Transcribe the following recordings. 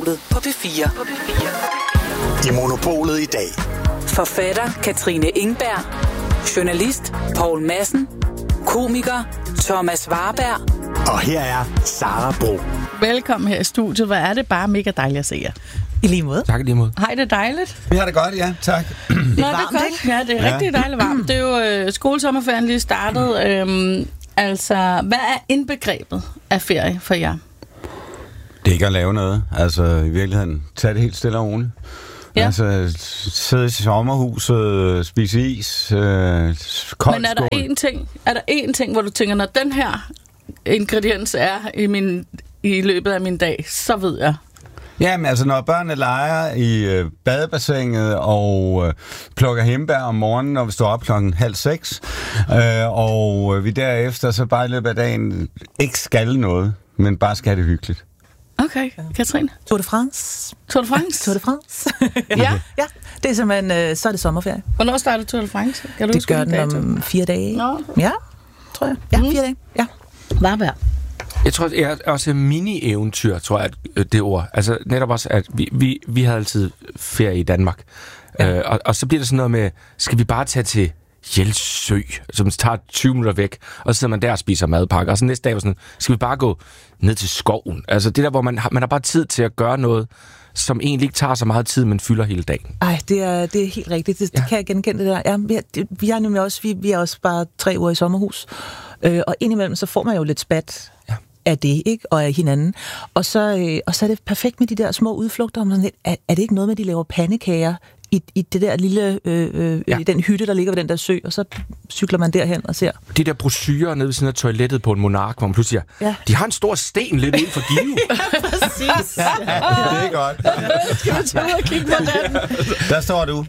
på P4. I Monopolet i dag. Forfatter Katrine Engberg, journalist Poul Madsen, komiker Thomas Warberg. Og her er Sara Bro. Velkommen her i studiet. Hvor er det bare mega dejligt at se jer. I lige måde. Tak i lige måde. Hej, det er dejligt. Vi har det godt, ja. Tak. Nå, det er godt. Ja, det er rigtig dejligt varmt. Det er jo skolesommerferien lige startet. Altså, hvad er indbegrebet af ferie for jer? Det er ikke at lave noget. Altså, i virkeligheden, tag det helt stille og roligt. Ja. Altså, sidde i sommerhuset, spise is, kold. Men er der én ting, hvor du tænker, når den her ingrediens er i løbet af min dag, så ved jeg. Jamen, altså, når børnene leger i badebassinet og plukker hindbær om morgenen, når vi står op 5:30, og vi derefter så bare i løbet af dagen ikke skal noget, men bare skal have det hyggeligt. Okay, Katrine? Tour de France. Tour de France? Tour de France. Ja. Ja, det er simpelthen, så er det sommerferie. Hvornår starter Tour de France? Kan du det gør den om 4 dage. Nå. Ja, tror jeg. Ja, 4 dage. Ja. Varberg. Jeg tror, det er også mini-eventyr, tror jeg, det ord. Altså netop også, at vi havde altid ferie i Danmark. Ja. Og så bliver det sådan noget med, skal vi bare tage til Jelsø, som tager 20 minutter væk, og så sidder man der og spiser madpakker. Og så næste dag var sådan, skal vi bare gå ned til skoven? Altså det der, hvor man har bare tid til at gøre noget, som egentlig ikke tager så meget tid, men fylder hele dagen. Ej, det er helt rigtigt. Det kan jeg genkende det der. Ja, vi er nemlig også, vi er også bare 3 uger i sommerhus. Og indimellem, så får man jo lidt spat af det, ikke? Og af hinanden. Og så er det perfekt med de der små udflugter. Om sådan lidt, er det ikke noget med, at de laver pandekager i det der lille, i den hytte, der ligger ved den der sø, og så cykler man derhen og ser. De der brochurer nede ved siden af toilettet på en monark, hvor man pludselig siger, de har en stor sten lidt uden for Give. Ja, præcis. Det er godt. Skal vi tage ud og kigge på den? Der står du.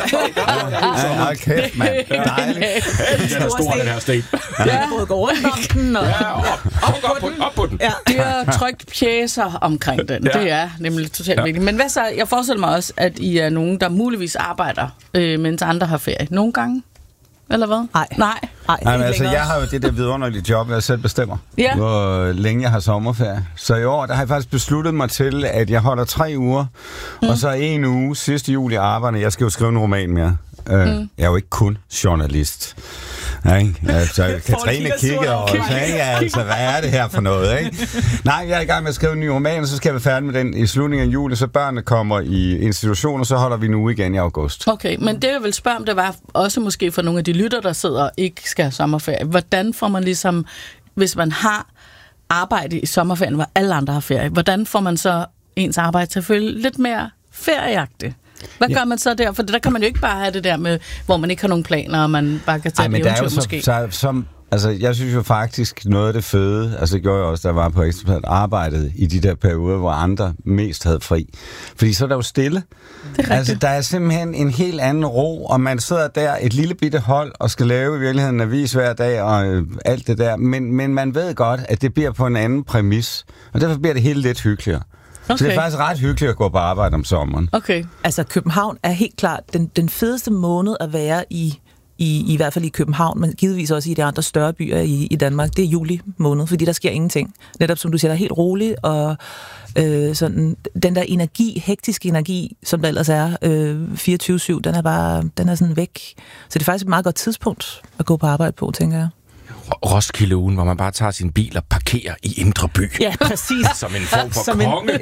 Ja, kæft, mand. Dejligt. Den er stor, den her sten. Ja, både går rundt om den, og... Op på den. Ja. De har trykt pjæser omkring den. Ja. Det er nemlig totalt vigtigt. Men hvad så? Jeg forestiller mig også, at I er nogen, der muligvis arbejder, mens andre har ferie. Nogle gange? Eller hvad? Nej. Men altså, jeg har jo det der vidunderlige job, jeg selv bestemmer, hvor længe jeg har sommerferie. Så i år, der har jeg faktisk besluttet mig til, at jeg holder 3 uger, og så 1 uge sidste juli arbejder. Jeg skal jo skrive en roman mere. Jeg er jo ikke kun journalist. Altså, Katrine kigger og siger, altså, hvad er det her for noget, ikke? Nej, jeg er i gang med at skrive en ny roman, og så skal jeg være færdig med den i slutningen af juli, så børnene kommer i institution, og så holder vi nu igen i august. Okay, men det jeg vil spørge om, det var også måske for nogle af de lytter, der sidder og ikke skal have sommerferie. Hvordan får man ligesom, hvis man har arbejde i sommerferien, hvor alle andre har ferie, hvordan får man så ens arbejde til at føle lidt mere ferieagtigt? Hvad gør man så der? For der kan man jo ikke bare have det der med, hvor man ikke har nogen planer, og man bare kan tage et eventyr måske. Altså, jeg synes jo faktisk, noget af det fede, altså det gjorde jeg også, der var på Ekstra Bladet, arbejdet i de der perioder, hvor andre mest havde fri. Fordi så er der jo stille. Altså, der er simpelthen en helt anden ro, og man sidder der, et lille bitte hold, og skal lave i virkeligheden en avis hver dag, og alt det der. Men man ved godt, at det bliver på en anden præmis, og derfor bliver det helt lidt hyggeligere. Okay. Så det er faktisk ret hyggeligt at gå på arbejde om sommeren. Okay. Altså, København er helt klart den fedeste måned at være i hvert fald i København, men givetvis også i de andre større byer i Danmark. Det er juli måned, fordi der sker ingenting. Netop som du siger, der er helt roligt, og sådan, den der energi, hektiske energi, som der ellers er 24/7, den er sådan væk. Så det er faktisk et meget godt tidspunkt at gå på arbejde på, tænker jeg. Roskilde-ugen, hvor man bare tager sin bil og parkerer i Indre By. Ja, præcis. Som en form for konge.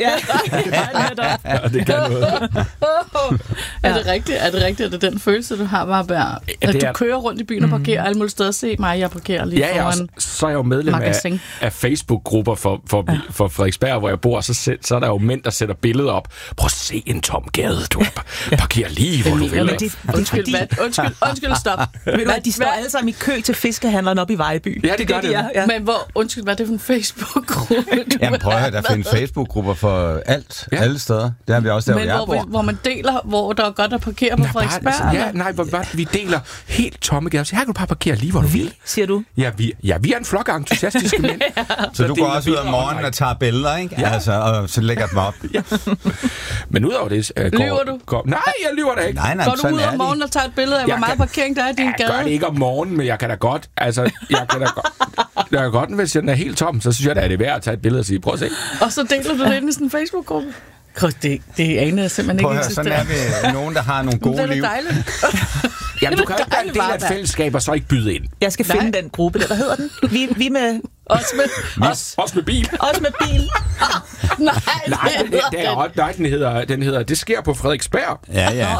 Ja, det kan noget. Er det rigtigt? Er det den følelse, du har, Warberg? At du kører rundt i byen og parkerer alle mulige steder. Se mig, jeg parkerer lige foran. Så er jeg jo medlem af Facebook-grupper for Frederiksberg, hvor jeg bor. Så er der jo mænd, der sætter billeder op. Prøv at se en tom gade. Du parkerer lige, hvor du vil. Undskyld, stop. De står alle sammen i kø til fiskehandleren op i Vejby. Ja, det gør det. Ja. Men undskyld, hvad er det for en Facebook-gruppe? Jamen prøv at høre, der findes Facebook-grupper for alt, alle steder. Det har vi også der, hvor jeg bor. Hvor man deler, hvor der er godt at parkere på Frederiksberg? Hvor vi deler helt tomme gader. Så her kan du bare parkere lige, hvor du vil. Siger du? Ja, vi er en flok af entusiastiske mænd. Så du går også ud om morgenen og tager billeder, ikke? Ja. Altså, og så lægger dem op. Ja. Men udover det... Lyver du? Nej, jeg lyver da ikke. Nej, går du ud om morgenen og tager et billede af, hvor meget parkering der er i din gade? Jeg gør det ikke om morgenen, men jeg kan da godt... Altså, jeg kan godt, hvis den er helt tom, så synes jeg, at det er værd at tage et billede og sige, prøv at se. Og så deler du det ind i sådan en Facebook-gruppe? Det aner jeg simpelthen ikke eksisterer. Sådan er vi nogen, der har nogle gode liv. Det er dejligt. Jamen, du kan ikke være en del af et fællesskab og så ikke byde ind. Jeg skal finde den gruppe der. Hvad hedder den? Vi med... Også med bil. Også med bil. Den hedder Det sker på Frederiksberg. Ja.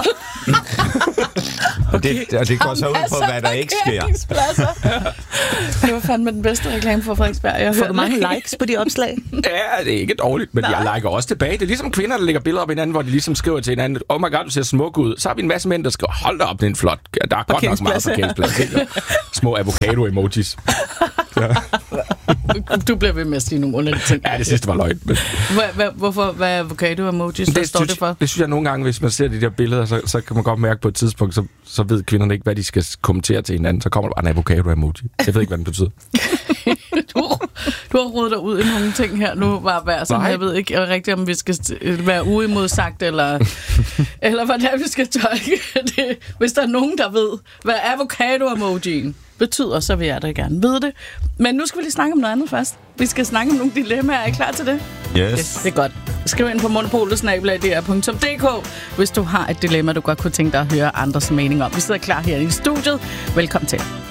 og det går så ud på, hvad der ikke sker. Det var fandme den bedste reklame for Frederiksberg. Får du mange likes på de opslag? Ja, det er ikke dårligt, men jeg liker også tilbage. Det er ligesom kvinder, der lægger billeder op hinanden, hvor de ligesom skriver til hinanden, oh my god, du ser smuk ud. Så har vi en masse mænd, der skriver, hold da op, det er en flot. Der er godt nok meget parkeringsplads. Små avocado-emojis. Ja. Du bliver ved med at sige nogle underlige ting. Ja, det sidste var løgn. Men... Hvad er avocado-emojis? Hvad står det for? Det synes jeg nogle gange, hvis man ser de der billeder, så kan man godt mærke på et tidspunkt, så ved kvinderne ikke, hvad de skal kommentere til hinanden. Så kommer der bare en avocado-emoji. Jeg ved ikke, hvad den betyder. Du har rodet dig ud i nogle ting her nu, var værd, som jeg ved ikke rigtigt, om vi skal være uimodsagt, eller hvordan vi skal tolke det. Hvis der er nogen, der ved, hvad avocado-emojien betyder, så vil jeg da gerne vide det. Men nu skal vi lige snakke om noget andet først. Vi skal snakke om nogle dilemmaer. Er I klar til det? Yes. Det er godt. Skriv ind på monopolet@dr.dk, hvis du har et dilemma, du godt kunne tænke dig at høre andres mening om. Vi sidder klar her i studiet. Velkommen til.